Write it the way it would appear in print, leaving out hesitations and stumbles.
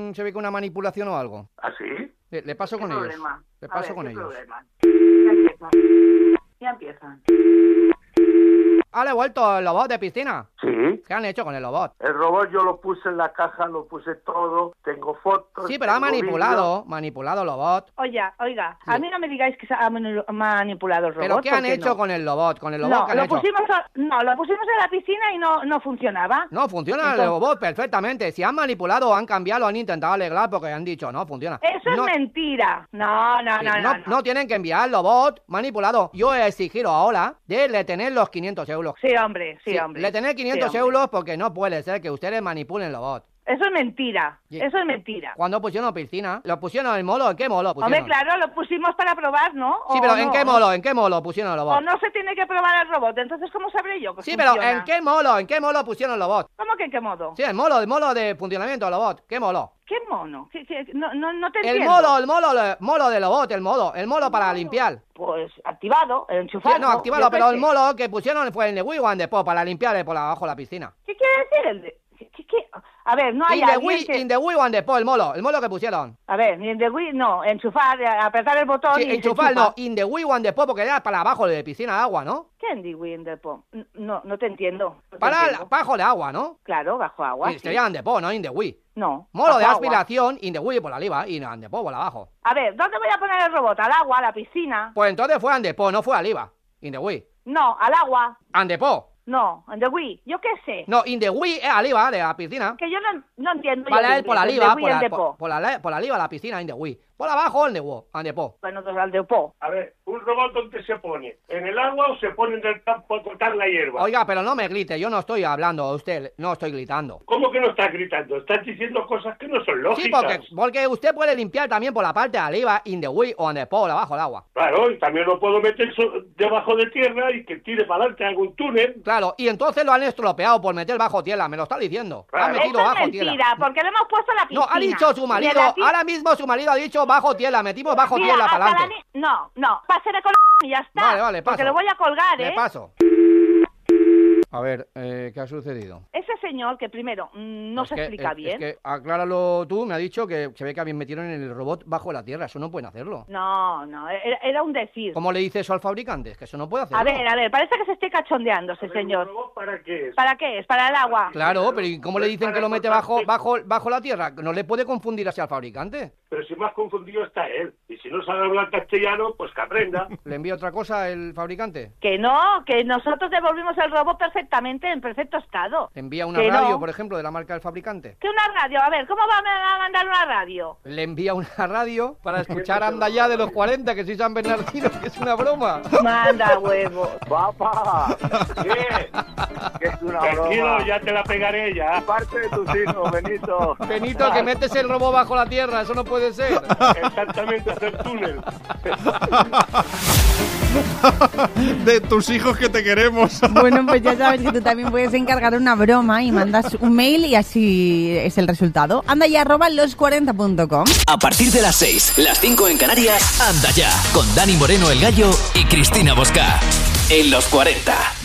se ve que una manipulación o algo. ¿Ah, sí? Le paso con ellos. Le paso con ellos. Ya empiezan. ¿Ha devuelto el robot de piscina? Sí. ¿Qué han hecho con el robot? El robot yo lo puse en la caja, lo puse todo, tengo fotos. Sí, pero ha tengo manipulado el robot. Oiga, a mí no me digáis que se ha manipulado el robot. ¿Pero qué han hecho no? con el robot? ¿Con el robot No, qué han lo hecho? pusimos en la piscina y no funcionaba. No, funciona Entonces, el robot perfectamente. Si han manipulado, han cambiado, han intentado arreglar porque han dicho, no, funciona. Eso No- es mentira. No. tienen que enviar el robot manipulado. Yo he exigido ahora de retener los 500 euros. Sí, hombre. Retener 500 euros porque no puede ser que ustedes manipulen el robot. Eso es mentira. Sí. Eso es mentira. Cuando pusieron piscina, ¿lo pusieron en el molo? ¿En qué molo pusieron? Hombre, claro, lo pusimos para probar, ¿no? Sí, ¿O pero no? ¿en qué molo? ¿En qué molo pusieron el O robot? no se tiene que probar el robot, entonces ¿cómo sabré yo que Sí, funciona? pero ¿en qué molo? ¿En qué molo pusieron el robot? ¿Cómo que en qué modo? Sí, el molo de funcionamiento del robot. ¿Qué molo? ¿Qué mono? No te El entiendo. molo del robot, el molo para limpiar. Pues activado, enchufado. Sí, no, activado, yo qué pero el sé. molo que pusieron fue en el Wii One Depot para limpiar por abajo la piscina. ¿Qué quiere decir el de...? ¿Qué? A ver, no hay alguien que... In the Wii One Depot, el molo que pusieron. A ver, ni en the Wii, no, enchufar, apretar el botón Sí, y enchufar, se no, enchufa. in the Wii One Depot porque era para abajo de piscina de agua, ¿no? ¿Qué en the Wii en depot? No te entiendo. No te Para entiendo. bajo de agua, ¿no? Claro, bajo agua, Sí, sí. sería en Depot, no in the Wii. No, Molo de bajo agua. aspiración, in the Wii por arriba y en Depot por abajo. A ver, ¿dónde voy a poner el robot? ¿Al agua, a la piscina? Pues entonces fue en Depot, no fue arriba. In the Wii. No, al agua. And Depot. No, en the Wii. Yo qué sé. No, in the Wii es arriba de la piscina. Que yo no entiendo. Vale, yo es por la inglés, arriba, en the Wii, en depot. por arriba de la piscina, in the Wii. Por abajo, en Depot. Bueno, entonces al depot. A ver, ¿un robot dónde se pone? ¿En el agua o se pone en el campo a cortar la hierba? Oiga, pero no me grite, yo no estoy hablando a usted, no estoy gritando. ¿Cómo que no estás gritando? Estás diciendo cosas que no son Sí, lógicas. porque usted puede limpiar también por la parte de arriba, in the Wii o en Depot, abajo del agua. Claro, y también lo puedo meter debajo de tierra y que tire para adelante algún túnel. Claro, y entonces lo han estropeado por meter bajo tierra, me lo está diciendo. Claro. Han metido Eso es bajo mentira, tierra. porque le hemos puesto la piscina. No, ha dicho su marido, Y en la pi- ahora mismo su marido ha dicho bajo tierra, metimos bajo Mira, tierra hasta para la adelante. No, pásele con y ya está. Vale, paso. Porque lo voy a colgar, Le ¿eh? paso. A ver, ¿qué ha sucedido? Ese señor que primero no Es se que- explica es bien. que acláralo tú, me ha dicho que se ve que metieron en el robot bajo la tierra, eso no pueden hacerlo. No, era un decir. ¿Cómo le dice eso al fabricante? Es que eso no puede hacerlo. A ver, parece que se esté cachondeando ese señor. ¿El robot para qué es? ¿Para qué es? ¿Para el agua? Claro, pero ¿y cómo le dicen que lo mete bajo la tierra? ¿No le puede confundir así al fabricante? Pero si más confundido está él. Y si no sabe hablar castellano, pues que aprenda. ¿Le envía otra cosa el fabricante? Que no, que nosotros devolvimos el robot perfectamente, en perfecto estado. ¿Le envía una Que radio, no. por ejemplo, de la marca del fabricante? ¿Qué una radio? A ver, ¿cómo va a mandar una radio? Le envía una radio para escuchar Anda Ya de los 40, que soy San Bernardino, que es una broma. Manda huevo. ¡Papá! ¿Qué? Que es una Tranquilo, broma. ya te la pegaré ya. Parte de tus hijos, Benito. Benito, que metes el robot bajo la tierra, eso no puede ser. Exactamente, hacer túnel. De tus hijos que te queremos. Bueno, pues ya sabes que tú también puedes encargar una broma y mandas un mail y así es el resultado. Anda ya @los40.com. A partir de las 6, las 5 en Canarias, Anda Ya, con Dani Moreno el Gallo y Cristina Bosca. En Los 40.